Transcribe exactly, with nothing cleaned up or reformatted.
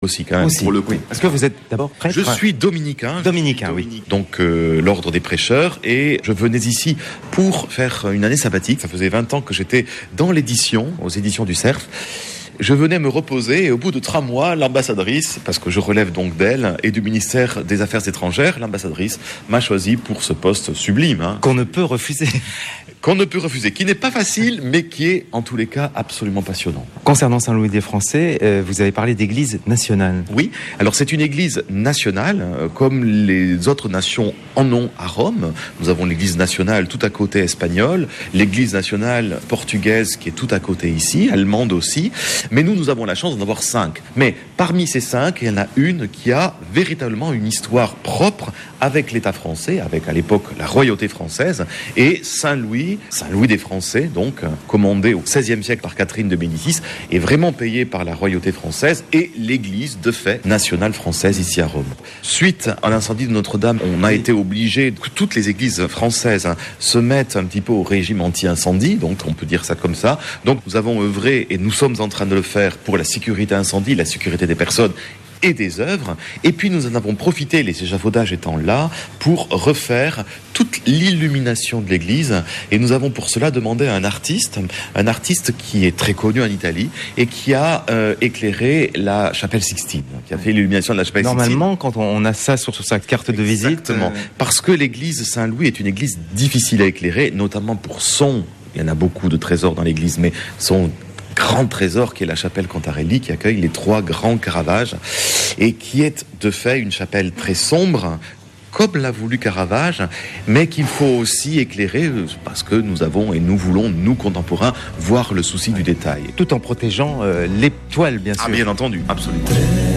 aussi, quand même, aussi, pour le coup. oui. Parce que vous êtes d'abord prêtre. Je suis dominicain. Dominicain, oui. Donc, euh, l'ordre des prêcheurs. Et je venais ici pour faire une année sabbatique. Ça faisait vingt ans que j'étais dans l'édition, aux éditions du Cerf. Je venais me reposer et au bout de trois mois, l'ambassadrice, parce que je relève donc d'elle et du ministère des Affaires étrangères, l'ambassadrice m'a choisi pour ce poste sublime. Hein. Qu'on ne peut refuser. Qu'on ne peut refuser, qui n'est pas facile, mais qui est en tous les cas absolument passionnant. Concernant Saint-Louis des Français, euh, vous avez parlé d'église nationale. Oui, alors c'est une église nationale, euh, comme les autres nations en ont à Rome. Nous avons l'église nationale tout à côté espagnole, l'église nationale portugaise qui est tout à côté ici, allemande aussi. Mais nous, nous avons la chance d'en avoir cinq. Mais parmi ces cinq, il y en a une qui a véritablement une histoire propre avec l'État français, avec à l'époque la royauté française, et Saint-Louis, Saint-Louis des Français, donc commandé au seizième siècle par Catherine de Médicis, est vraiment payé par la royauté française et l'Église de fait nationale française ici à Rome. Suite à l'incendie de Notre-Dame, on a été obligé que toutes les églises françaises hein, se mettent un petit peu au régime anti-incendie, donc on peut dire ça comme ça. Donc nous avons œuvré et nous sommes en train de le faire pour la sécurité incendie, la sécurité des personnes et des œuvres, et puis nous en avons profité, les échafaudages étant là, pour refaire toute l'illumination de l'église, et nous avons pour cela demandé à un artiste, un artiste qui est très connu en Italie, et qui a euh, éclairé la chapelle Sixtine, qui a fait l'illumination de la chapelle Sixtine. Normalement, quand on a ça sur sa carte de visite... Exactement, euh... parce que l'église Saint-Louis est une église difficile à éclairer, notamment pour son, il y en a beaucoup de trésors dans l'église, mais son grand trésor qui est la chapelle Cantarelli, qui accueille les trois grands Caravages et qui est de fait une chapelle très sombre, comme l'a voulu Caravage, mais qu'il faut aussi éclairer parce que nous avons et nous voulons, nous contemporains, voir le souci du détail. Tout en protégeant euh, l'étoile, bien sûr. Ah, bien entendu, absolument.